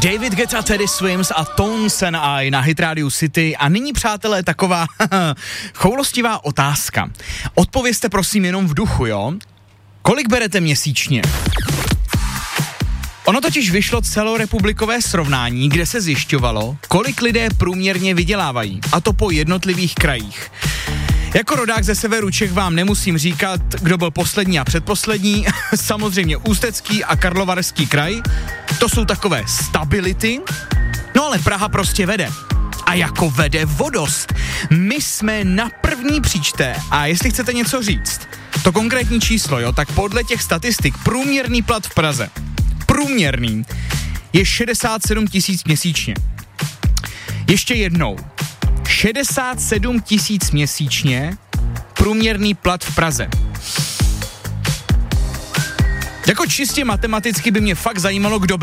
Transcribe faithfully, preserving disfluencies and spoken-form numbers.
David Guetta, Teddy Swims a Tones and I na Hit Radio City. A nyní, přátelé, taková choulostivá otázka. Odpovězte prosím jenom v duchu, jo? Kolik berete měsíčně? Ono totiž vyšlo celorepublikové srovnání, kde se zjišťovalo, kolik lidé průměrně vydělávají, a to po jednotlivých krajích. Jako rodák ze severu Čech vám nemusím říkat, kdo byl poslední a předposlední, samozřejmě Ústecký a Karlovarský kraj, to jsou takové stability, no ale Praha prostě vede. A jako vede vodost. My jsme na první příčce a jestli chcete něco říct, to konkrétní číslo, jo, tak podle těch statistik průměrný plat v Praze, průměrný, je šedesát sedm tisíc měsíčně. Ještě jednou. šedesát sedm tisíc měsíčně průměrný plat v Praze. Jako čistě matematicky by mě fakt zajímalo, kdo